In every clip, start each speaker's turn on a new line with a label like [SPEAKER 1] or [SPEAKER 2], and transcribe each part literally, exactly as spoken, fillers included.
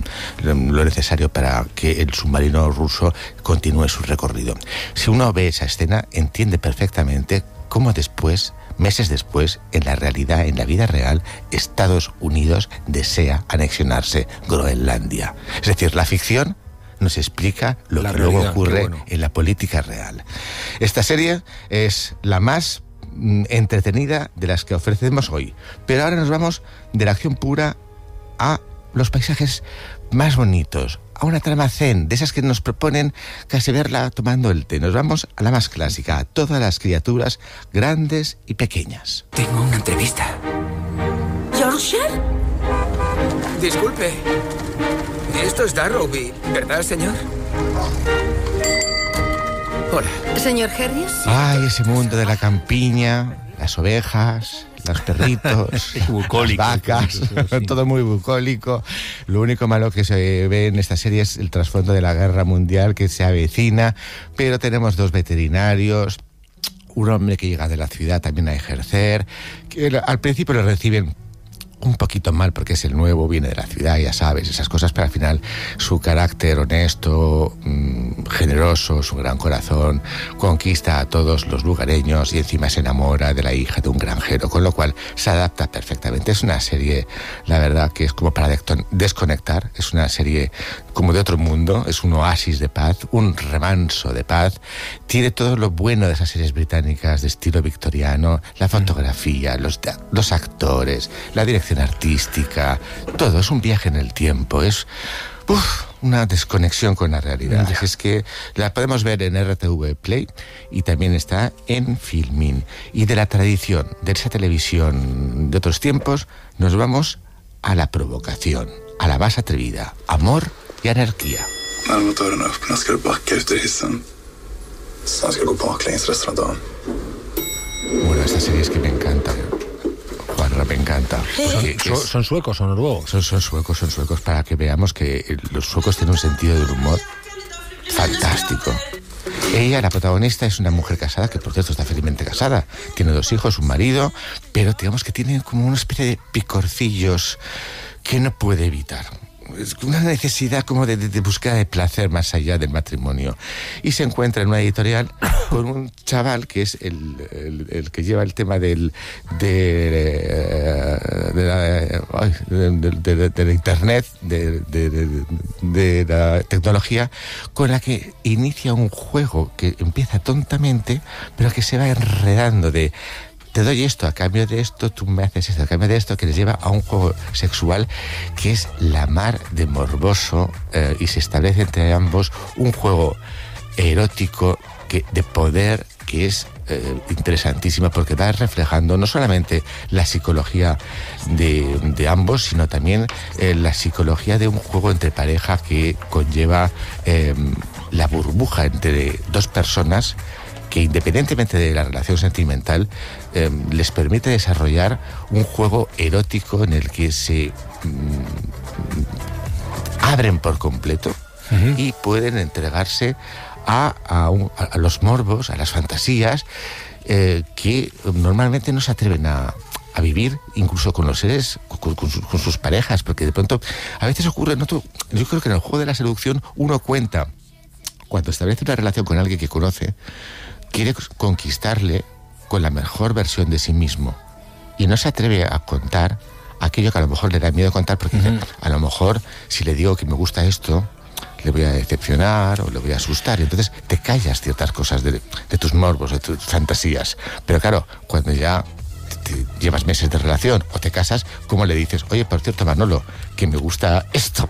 [SPEAKER 1] lo necesario para que el submarino ruso continúe su recorrido. Si uno ve esa escena, entiende perfectamente cómo después, meses después, en la realidad, en la vida real, Estados Unidos desea anexionarse Groenlandia. Es decir, la ficción nos explica lo la que realidad, luego ocurre bueno. en la política real. Esta serie es la más mm, entretenida de las que ofrecemos hoy. Pero ahora nos vamos de la acción pura a los paisajes más bonitos, a una trama zen, de esas que nos proponen casi verla tomando el té. Nos vamos a la más clásica, a todas las criaturas grandes y pequeñas.
[SPEAKER 2] Tengo una entrevista.
[SPEAKER 3] ¿Yorkshire?
[SPEAKER 2] Disculpe. Esto es Darrowby, ¿verdad, señor? Hola.
[SPEAKER 3] ¿Señor Harris?
[SPEAKER 1] Ay, ese mundo de la campiña, las ovejas, los perritos, las vacas, sí. Todo muy bucólico. Lo único malo que se ve en esta serie es el trasfondo de la guerra mundial que se avecina, pero tenemos dos veterinarios, un hombre que llega de la ciudad también a ejercer, que al principio le reciben un poquito mal porque es el nuevo, viene de la ciudad, ya sabes, esas cosas, pero al final su carácter honesto, mmm, generoso, su gran corazón, conquista a todos los lugareños y encima se enamora de la hija de un granjero, con lo cual se adapta perfectamente. Es una serie, la verdad, que es como para desconectar, es una serie como de otro mundo, es un oasis de paz, un remanso de paz, tiene todo lo bueno de esas series británicas de estilo victoriano, la fotografía, los, los actores, la dirección artística, todo, es un viaje en el tiempo, es uf, una desconexión con la realidad. Así es que la podemos ver en R T V Play y también está en Filmin. Y de la tradición de esa televisión de otros tiempos nos vamos a la provocación, a la más atrevida, amor y anarquía. Bueno, esta serie es que me encanta. Juanra, me encanta.
[SPEAKER 4] Porque ¿Son, es, ¿Son suecos o noruegos?
[SPEAKER 1] Son, son suecos, son suecos, para que veamos que los suecos tienen un sentido del humor fantástico. Ella, la protagonista, es una mujer casada, que por cierto está felizmente casada, tiene dos hijos, un marido, pero digamos que tiene como una especie de picorcillos que no puede evitar. Es una necesidad como de, de, de búsqueda de placer más allá del matrimonio. Y se encuentra en una editorial con un chaval que es el, el, el que lleva el tema del de, de, la, de, de, de, de la internet, de, de, de, de la tecnología, con la que inicia un juego que empieza tontamente, pero que se va enredando de... Te doy esto, a cambio de esto, tú me haces esto, a cambio de esto, que les lleva a un juego sexual que es la mar de morboso, eh, y se establece entre ambos un juego erótico que, de poder que es eh, interesantísimo, porque va reflejando no solamente la psicología de, de ambos, sino también eh, la psicología de un juego entre pareja que conlleva eh, la burbuja entre dos personas que, independientemente de la relación sentimental, eh, les permite desarrollar un juego erótico en el que se mm, abren por completo uh-huh. y pueden entregarse a, a, un, a los morbos, a las fantasías eh, que normalmente no se atreven a, a vivir, incluso con los seres, con, con, sus, con sus parejas, porque de pronto a veces ocurre, ¿no? Tú, yo creo que en el juego de la seducción uno cuenta, cuando establece una relación con alguien que conoce, quiere conquistarle con la mejor versión de sí mismo y no se atreve a contar aquello que a lo mejor le da miedo contar, porque uh-huh. a lo mejor si le digo que me gusta esto, le voy a decepcionar o le voy a asustar, y entonces te callas ciertas cosas de, de tus morbos, de tus fantasías. Pero claro, cuando ya te, te llevas meses de relación o te casas, ¿cómo le dices? Oye, por cierto, Manolo, que me gusta esto.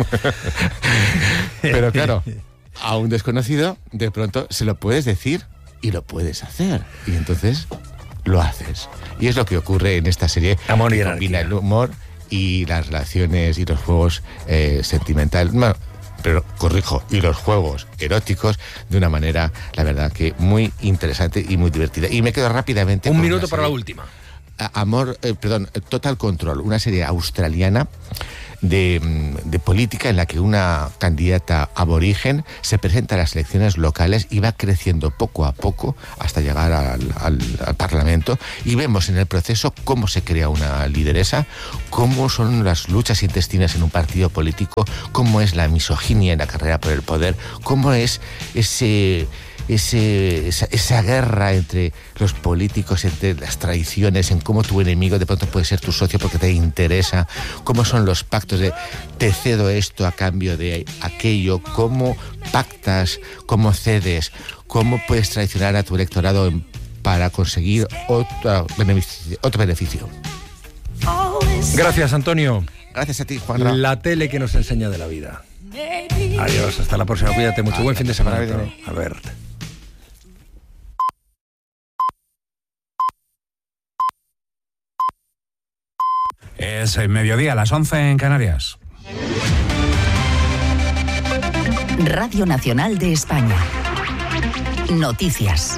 [SPEAKER 1] Pero claro, a un desconocido de pronto se lo puedes decir y lo puedes hacer, y entonces lo haces. Y es lo que ocurre en esta serie.
[SPEAKER 4] Amor y
[SPEAKER 1] que combina el humor y las relaciones y los juegos eh, sentimentales, bueno, pero corrijo, y los juegos eróticos de una manera, la verdad, que muy interesante y muy divertida. Y me quedo rápidamente
[SPEAKER 4] un
[SPEAKER 1] con
[SPEAKER 4] minuto para la última.
[SPEAKER 1] Amor, eh, perdón, Total Control, una serie australiana de, de política en la que una candidata aborigen se presenta a las elecciones locales y va creciendo poco a poco hasta llegar al, al, al Parlamento, y vemos en el proceso cómo se crea una lideresa, cómo son las luchas intestinas en un partido político, cómo es la misoginia en la carrera por el poder, cómo es ese... Ese, esa, esa guerra entre los políticos, entre las traiciones, en cómo tu enemigo de pronto puede ser tu socio porque te interesa, cómo son los pactos de te cedo esto a cambio de aquello, cómo pactas, cómo cedes, cómo puedes traicionar a tu electorado en, para conseguir otro beneficio, otro beneficio.
[SPEAKER 4] Gracias, Antonio.
[SPEAKER 1] Gracias a ti, Juan.
[SPEAKER 4] La tele que nos enseña de la vida. Adiós, hasta la próxima. Cuídate mucho. Buen fin de semana. A ver.
[SPEAKER 5] Es el mediodía, a las once en Canarias.
[SPEAKER 6] Radio Nacional de España. Noticias.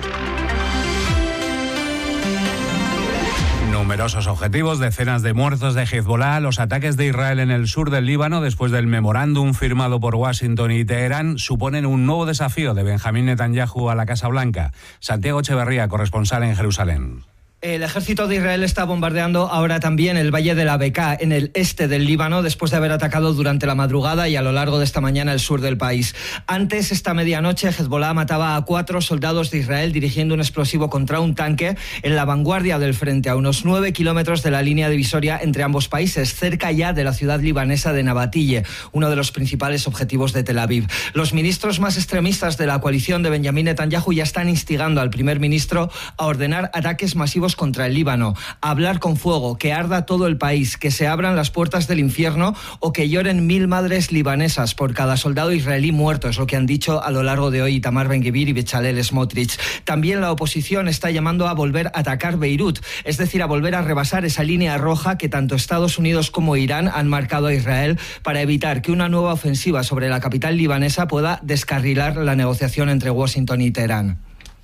[SPEAKER 5] Numerosos objetivos, decenas de muertos de Hezbollah, los ataques de Israel en el sur del Líbano después del memorándum firmado por Washington y Teherán suponen un nuevo desafío de Benjamín Netanyahu a la Casa Blanca. Santiago Echeverría, corresponsal en Jerusalén.
[SPEAKER 7] El ejército de Israel está bombardeando ahora también el Valle de la Bekaa, en el este del Líbano, después de haber atacado durante la madrugada y a lo largo de esta mañana el sur del país. Antes, esta medianoche, Hezbollah mataba a cuatro soldados de Israel dirigiendo un explosivo contra un tanque en la vanguardia del frente, a unos nueve kilómetros de la línea divisoria entre ambos países, cerca ya de la ciudad libanesa de Nabatille, uno de los principales objetivos de Tel Aviv. Los ministros más extremistas de la coalición de Benjamín Netanyahu ya están instigando al primer ministro a ordenar ataques masivos contra el Líbano, a hablar con fuego, que arda todo el país, que se abran las puertas del infierno o que lloren mil madres libanesas por cada soldado israelí muerto, es lo que han dicho a lo largo de hoy Itamar Ben-Gvir y Bezalel Smotrich. También la oposición está llamando a volver a atacar Beirut, es decir, a volver a rebasar esa línea roja que tanto Estados Unidos como Irán han marcado a Israel para evitar que una nueva ofensiva sobre la capital libanesa pueda descarrilar la negociación entre Washington y Teherán.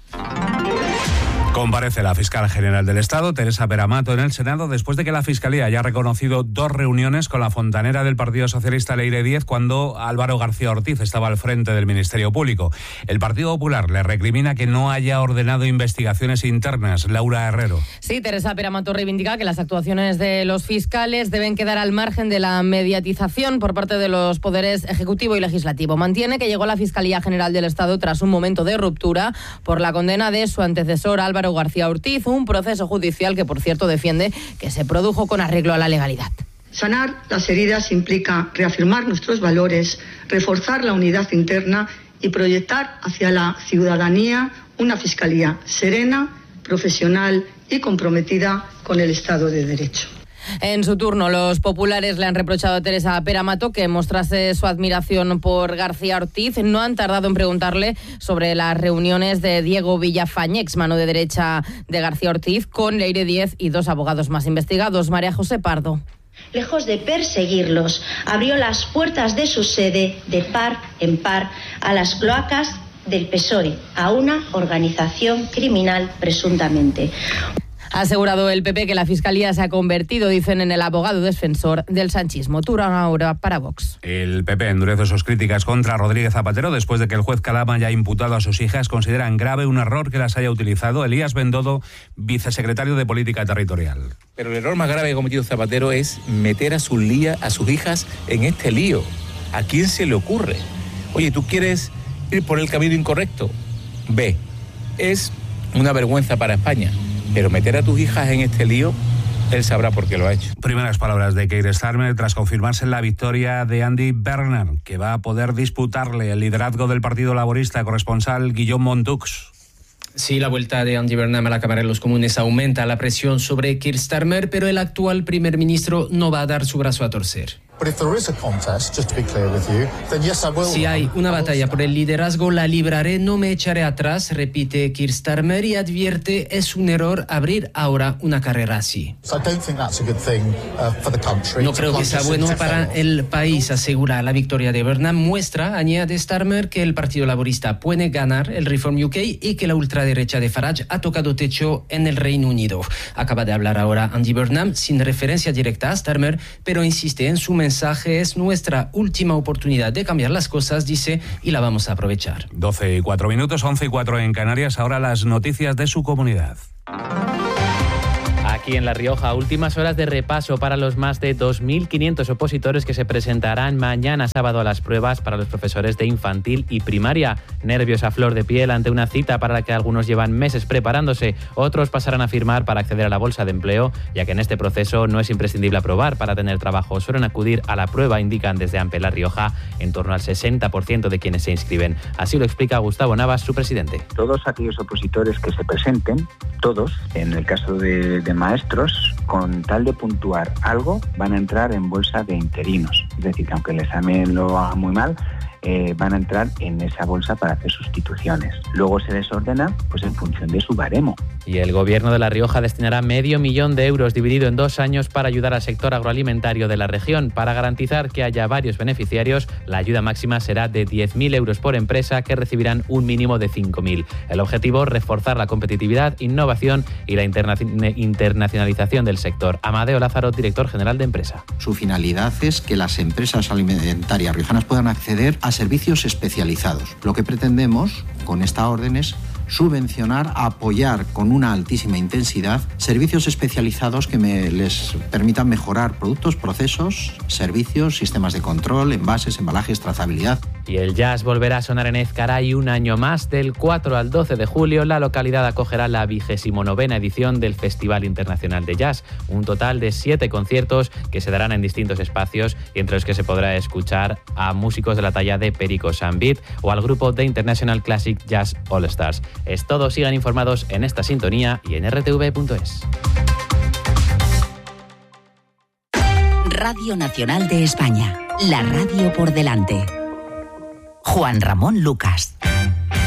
[SPEAKER 5] Comparece la fiscal general del Estado, Teresa Peramato, en el Senado después de que la Fiscalía haya reconocido dos reuniones con la fontanera del Partido Socialista, Leire Díez, cuando Álvaro García Ortiz estaba al frente del Ministerio Público. El Partido Popular le recrimina que no haya ordenado investigaciones internas. Laura Herrero.
[SPEAKER 8] Sí, Teresa Peramato reivindica que las actuaciones de los fiscales deben quedar al margen de la mediatización por parte de los poderes ejecutivo y legislativo. Mantiene que llegó la Fiscalía General del Estado tras un momento de ruptura por la condena de su antecesor, Álvaro García Ortiz, un proceso judicial que, por cierto, defiende que se produjo con arreglo a la legalidad.
[SPEAKER 9] Sanar las heridas implica reafirmar nuestros valores, reforzar la unidad interna y proyectar hacia la ciudadanía una fiscalía serena, profesional y comprometida con el Estado de Derecho.
[SPEAKER 8] En su turno, los populares le han reprochado a Teresa Peramato que mostrase su admiración por García Ortiz. No han tardado en preguntarle sobre las reuniones de Diego Villafañe, ex mano de derecha de García Ortiz, con Leire Díez y dos abogados más investigados. María José Pardo.
[SPEAKER 10] Lejos de perseguirlos, abrió las puertas de su sede de par en par a las cloacas del P S O E, a una organización criminal presuntamente.
[SPEAKER 8] Ha asegurado el P P que la Fiscalía se ha convertido, dicen, en el abogado defensor del sanchismo. Turna ahora para Vox.
[SPEAKER 5] El P P endurece sus críticas contra Rodríguez Zapatero después de que el juez Calama haya imputado a sus hijas. Consideran grave un error que las haya utilizado. Elías Bendodo, vicesecretario de Política Territorial.
[SPEAKER 11] Pero el error más grave que ha cometido Zapatero es meter a sus, lía, a sus hijas en este lío. ¿A quién se le ocurre? Oye, ¿tú quieres ir por el camino incorrecto? Ve, es una vergüenza para España. Pero meter a tus hijas en este lío, él sabrá por qué lo ha hecho.
[SPEAKER 5] Primeras palabras de Keir Starmer tras confirmarse la victoria de Andy Bernard, que va a poder disputarle el liderazgo del Partido Laborista. Corresponsal Guillaume Montux.
[SPEAKER 12] Sí, la vuelta de Andy Bernard a la Cámara de los Comunes aumenta la presión sobre Keir Starmer, pero el actual primer ministro no va a dar su brazo a torcer. Si hay una batalla por el liderazgo, la libraré, no me echaré atrás, repite Keir Starmer y advierte es un error abrir ahora una carrera así. No creo que sea bueno para el país, asegura. La victoria de Burnham muestra, añade Starmer, que el Partido Laborista puede ganar el Reform U K y que la ultraderecha de Farage ha tocado techo en el Reino Unido. Acaba de hablar ahora Andy Burnham sin referencia directa a Starmer, pero insiste en su mensaje: es nuestra última oportunidad de cambiar las cosas, dice, y la vamos a aprovechar.
[SPEAKER 5] doce y cuatro minutos, once y cuatro en Canarias. Ahora las noticias de su comunidad.
[SPEAKER 13] Aquí en La Rioja, últimas horas de repaso para los más de dos mil quinientos opositores que se presentarán mañana sábado a las pruebas para los profesores de infantil y primaria. Nervios a flor de piel ante una cita para la que algunos llevan meses preparándose, otros pasarán a firmar para acceder a la bolsa de empleo, ya que en este proceso no es imprescindible aprobar para tener trabajo. Suelen acudir a la prueba, indican desde AMPE La Rioja, en torno al sesenta por ciento de quienes se inscriben. Así lo explica Gustavo Navas, su presidente.
[SPEAKER 14] Todos aquellos opositores que se presenten, todos, en el caso de, de maestros, con tal de puntuar algo, van a entrar en bolsa de interinos. Es decir, que aunque el examen lo haga muy mal, eh, van a entrar en esa bolsa para hacer sustituciones. Luego se les ordena pues en función de su baremo.
[SPEAKER 13] Y el Gobierno de La Rioja destinará medio millón de euros dividido en dos años para ayudar al sector agroalimentario de la región. Para garantizar que haya varios beneficiarios, la ayuda máxima será de diez mil euros por empresa, que recibirán un mínimo de cinco mil. El objetivo, reforzar la competitividad, innovación y la interna- internacionalización del sector. Amadeo Lázaro, director general de empresa.
[SPEAKER 15] Su finalidad es que las empresas alimentarias riojanas puedan acceder a servicios especializados. Lo que pretendemos con esta orden es subvencionar, apoyar con una altísima intensidad servicios especializados que me, les permitan mejorar productos, procesos, servicios, sistemas de control, envases, embalajes, trazabilidad.
[SPEAKER 13] Y el jazz volverá a sonar en Ezcaray un año más. Del cuatro al doce de julio, la localidad acogerá la vigésimo novena edición del Festival Internacional de Jazz. Un total de siete conciertos que se darán en distintos espacios, y entre los que se podrá escuchar a músicos de la talla de Perico Sambeat o al grupo The International Classic Jazz All Stars. Es todo, sigan informados en esta sintonía y en r t v punto es.
[SPEAKER 6] Radio Nacional de España, la radio por delante. Juan Ramón Lucas.